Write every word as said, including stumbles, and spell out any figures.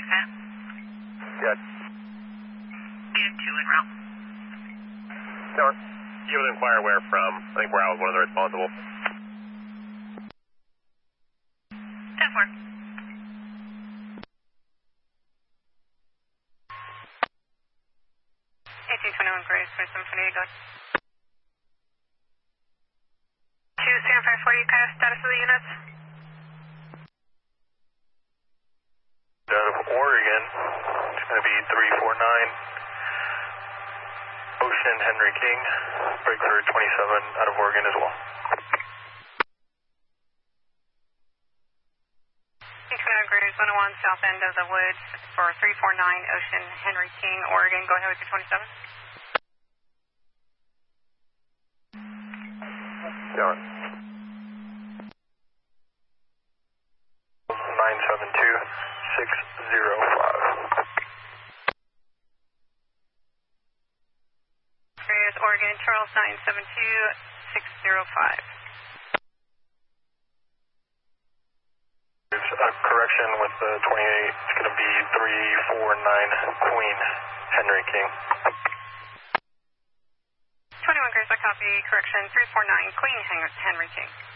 set? Good. We have two en route. Sure. You would inquire where from. I think where I was one of the responsible. ten four. eighteen twenty-one Grace, twenty-seven twenty-eight, go ahead. two San Fran forty, kind of status of the units? Out of Oregon, it's going to be three four nine. Ocean Henry King, Breakford twenty-seven out of Oregon as well. twenty-nine Grace, one oh one south end of the woods for three four nine Ocean Henry King, Oregon. Go ahead with your twenty-seven. John. nine seven two six zero five. Grace, Oregon, Charles nine seven two six zero five. There's a correction with the twenty-eight. It's going to be three four nine Queen Henry King. twenty-one Grace, I copy. Correction, three four nine Queen Henry King.